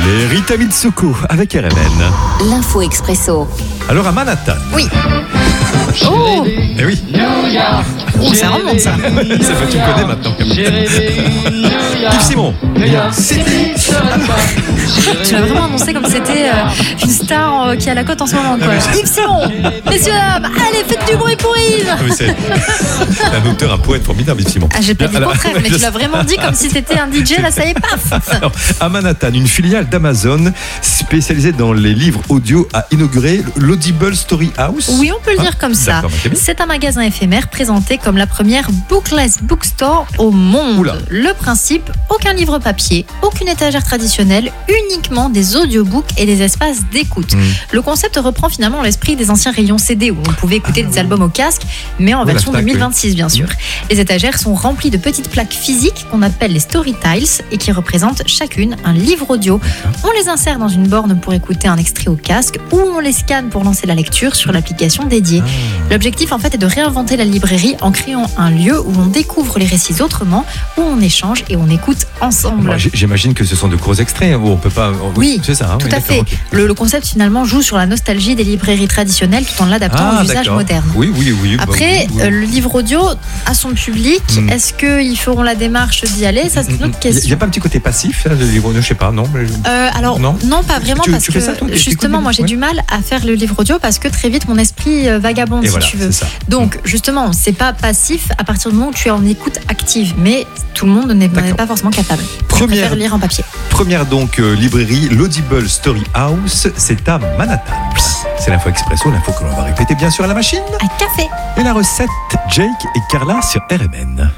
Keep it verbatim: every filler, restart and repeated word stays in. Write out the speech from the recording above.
Et Rita Mitsuko avec R M N. L'info expresso. Alors à Manhattan. Oui. Oh, Eh oui. oh ça remonte ça. Ça fait, tu me connais maintenant. Yves Simon. C'était. Tu l'as vraiment annoncé comme c'était euh, une star euh, qui a la cote en ce moment, quoi. Ah, mais- Yves Simon, messieurs dames, allez, faites du bruit pour Yves. Ah, mais c'est un auteur, un poète formidable, Yves Simon. Ah, j'ai pas dit le Alors, contraire, mais je tu l'as sais. vraiment dit comme si c'était un D J, là ça y est, paf. Alors, à Manhattan, une filiale d'Amazon spécialisée dans les livres audio a inauguré l'Audible Story House. Oui, on peut le dire comme ça. D'accord, ok. C'est un magasin éphémère présenté comme la première bookless bookstore au monde. Oula. Le principe, aucun livre papier, aucune étagère traditionnelle, uniquement des audiobooks et des espaces d'écoute. Mm. Le concept reprend finalement l'esprit des anciens rayons C D où on pouvait écouter Ah, des oui. albums au casque, mais en Oui, la version stack, deux mille vingt-six bien sûr. Les étagères sont remplies de petites plaques physiques qu'on appelle les story tiles et qui représentent chacune un livre audio. On les insère dans une borne pour écouter un extrait au casque ou on les scanne pour lancer la lecture sur l'application dédiée. L'objectif en fait est de réinventer la librairie en créant un lieu où on découvre les récits autrement, où on échange et on écoute ensemble. Moi, j- J'imagine que ce sont de gros extraits où on peut pas. Oui, c'est ça. hein, Tout oui, à d'accord, fait. ok. Le, le concept finalement joue sur la nostalgie des librairies traditionnelles tout en l'adaptant Ah, aux usages d'accord. modernes. Oui, oui, oui. bah Après, oui, oui. euh, le livre audio a son public. Mm. Est-ce qu'ils feront la démarche d'y aller? Ça, c'est une autre Il n'y a question. pas un petit côté passif, là, de livre audio, je sais pas, non mais je- Euh, alors Non. non, pas vraiment Tu- parce tu fais que ça, toi, tu écoutes justement des- moi j'ai ouais. du mal à faire le livre audio parce que très vite mon esprit euh, vagabonde Et si voilà, tu veux. c'est ça. Donc justement c'est pas passif à partir du moment où tu es en écoute active, mais tout le monde n'est n'en est D'accord. pas forcément capable. Je Première- préfère lire en papier. Première donc euh, librairie, l'Audible Story House, c'est à Manhattan. C'est l'info expresso, l'info que l'on va répéter bien sûr à la machine. Un café. Et la recette, Jake et Carla sur R M N.